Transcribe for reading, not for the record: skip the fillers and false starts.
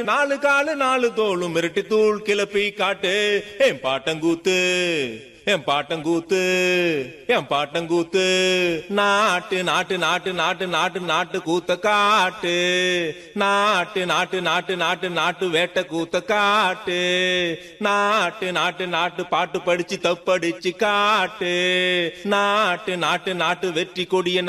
நாலு காலு நாலு தோளும் மிரட்டி தூள் கிளப்பி காட்டு என் பாட்டங்கூத்து என் பாட்டங்கூத்து என் பாட்டங்கூத்து நாட்டு நாட்டு நாட்டு நாட்டு நாட்டு நாட்டு கூத்த காட்டு நாட்டு நாட்டு நாட்டு நாட்டு நாட்டு வேட்ட கூத்த காட்டு நாட்டு நாட்டு நாட்டு பாட்டு படிச்சு தப்படிச்சு காட்டு நாட்டு நாட்டு நாட்டு வெற்றி கொடிய